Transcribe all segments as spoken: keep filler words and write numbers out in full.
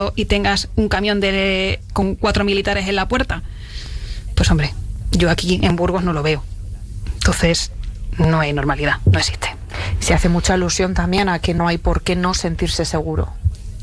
y tengas un camión de con cuatro militares en la puerta, pues hombre, yo aquí en Burgos no lo veo. Entonces, no hay normalidad, no existe. Se hace mucha alusión también a que no hay por qué no sentirse seguro.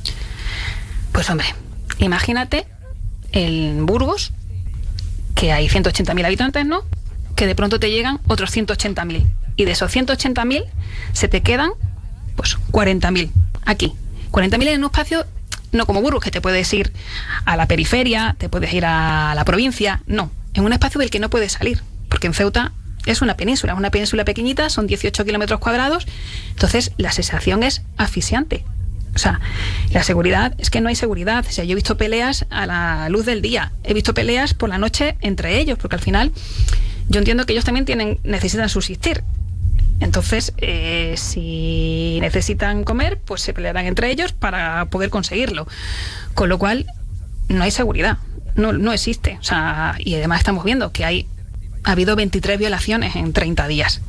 Pues hombre, imagínate en Burgos, que hay ciento ochenta mil habitantes, ¿no? Que de pronto te llegan otros ciento ochenta mil. Y de esos ciento ochenta mil se te quedan, pues, cuarenta mil aquí. cuarenta mil en un espacio, no como Burgos, que te puedes ir a la periferia, te puedes ir a la provincia. No, en un espacio del que no puedes salir. Porque en Ceuta es una península, es una península pequeñita, son dieciocho kilómetros cuadrados. Entonces, la sensación es asfixiante. O sea, la seguridad, es que no hay seguridad. O sea, yo he visto peleas a la luz del día, he visto peleas por la noche entre ellos, porque al final yo entiendo que ellos también tienen, necesitan subsistir. Entonces, eh, si necesitan comer, pues se pelearán entre ellos para poder conseguirlo. Con lo cual, no hay seguridad, no, no existe. O sea, y además estamos viendo que hay, ha habido veintitrés violaciones en treinta días.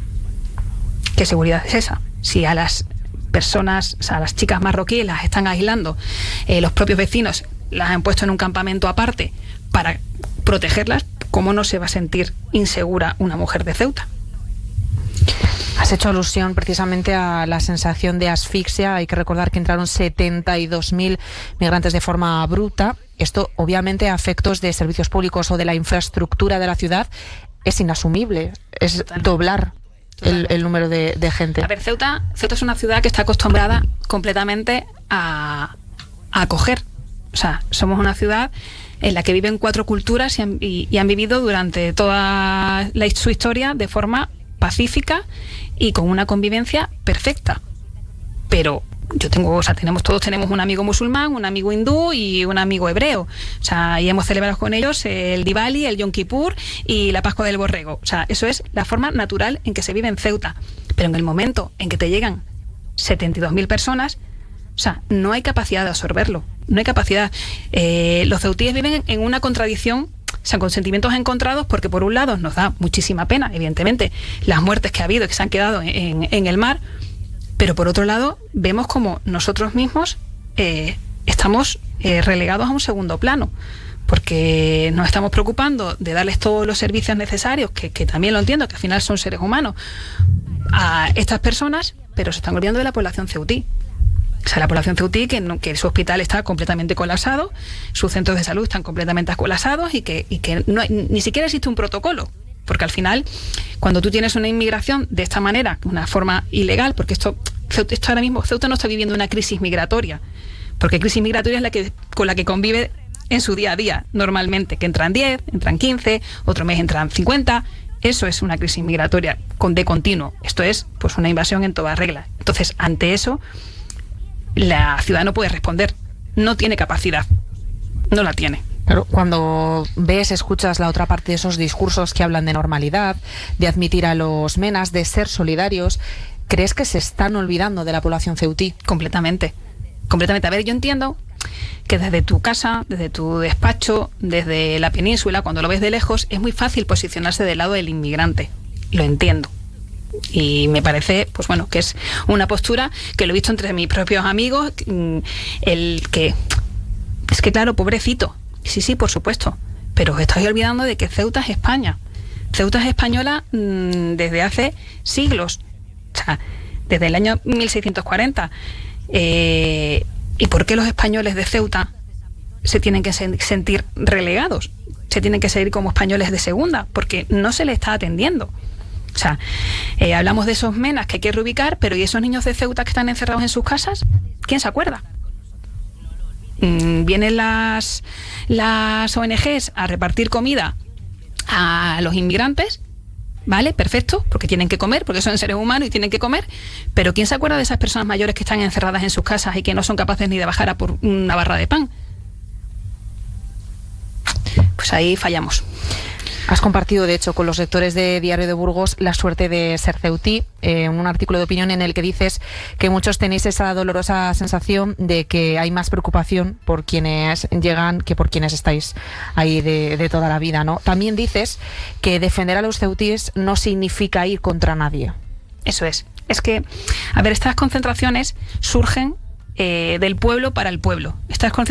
¿Qué seguridad es esa? Si a las personas, o sea, a las chicas marroquíes las están aislando, eh, los propios vecinos las han puesto en un campamento aparte para protegerlas, ¿cómo no se va a sentir insegura una mujer de Ceuta? Has hecho alusión precisamente a la sensación de asfixia. Hay que recordar que entraron setenta y dos mil migrantes de forma bruta. Esto, obviamente, a efectos de servicios públicos o de la infraestructura de la ciudad, es inasumible. Es Total. doblar el, el número de, de gente. A ver, Ceuta, Ceuta es una ciudad que está acostumbrada completamente a, a acoger. O sea, somos una ciudad en la que viven cuatro culturas y han, y, y han vivido durante toda la, su historia de forma pacífica y con una convivencia perfecta. Pero yo tengo, o sea, tenemos todos tenemos un amigo musulmán, un amigo hindú y un amigo hebreo. O sea, y hemos celebrado con ellos el Diwali, el Yom Kippur y la Pascua del Borrego. O sea, eso es la forma natural en que se vive en Ceuta. Pero en el momento en que te llegan setenta y dos mil personas, o sea, no hay capacidad de absorberlo. No hay capacidad. Eh, los ceutíes viven en una contradicción, o sea, con sentimientos encontrados, porque por un lado nos da muchísima pena, evidentemente, las muertes que ha habido y que se han quedado en, en el mar, pero por otro lado vemos como nosotros mismos eh, estamos eh, relegados a un segundo plano, porque nos estamos preocupando de darles todos los servicios necesarios, que, que también lo entiendo, que al final son seres humanos, a estas personas, pero se están olvidando de la población ceutí. O sea, la población ceutí, que, no, que su hospital está completamente colapsado, sus centros de salud están completamente colapsados y que, y que no hay, ni siquiera existe un protocolo. Porque al final, cuando tú tienes una inmigración de esta manera, una forma ilegal, porque esto, esto ahora mismo, Ceuta no está viviendo una crisis migratoria, porque crisis migratoria es la que con la que convive en su día a día, normalmente, que entran diez, entran quince, otro mes entran cincuenta, eso es una crisis migratoria con, de continuo. Esto es pues una invasión en toda regla. Entonces, ante eso, la ciudad no puede responder, no tiene capacidad, no la tiene. Pero cuando ves, escuchas la otra parte de esos discursos que hablan de normalidad, de admitir a los menas, de ser solidarios, ¿crees que se están olvidando de la población ceutí? Completamente, completamente. A ver, yo entiendo que desde tu casa, desde tu despacho, desde la península, cuando lo ves de lejos, es muy fácil posicionarse del lado del inmigrante, lo entiendo. Y me parece, pues bueno, que es una postura que lo he visto entre mis propios amigos, el que, es que claro, pobrecito, sí, sí, por supuesto, pero os estáis olvidando de que Ceuta es España. Ceuta es española mmm, desde hace siglos, o sea, desde el año mil seiscientos cuarenta. Eh, ¿Y por qué los españoles de Ceuta se tienen que sen- sentir relegados? Se tienen que seguir como españoles de segunda, porque no se les está atendiendo. O sea, eh, hablamos de esos menas que hay que reubicar, pero ¿y esos niños de Ceuta que están encerrados en sus casas? ¿Quién se acuerda? Mm, vienen las, las O N Ges a repartir comida a los inmigrantes, ¿vale? Perfecto, porque tienen que comer, porque son seres humanos y tienen que comer, pero ¿quién se acuerda de esas personas mayores que están encerradas en sus casas y que no son capaces ni de bajar a por una barra de pan? Pues ahí fallamos. Has compartido, de hecho, con los lectores de Diario de Burgos la suerte de ser ceutí, eh, un artículo de opinión en el que dices que muchos tenéis esa dolorosa sensación de que hay más preocupación por quienes llegan que por quienes estáis ahí de, de toda la vida, ¿no? También dices que defender a los ceutíes no significa ir contra nadie. Eso es. Es que, a ver, estas concentraciones surgen eh, del pueblo para el pueblo. Estás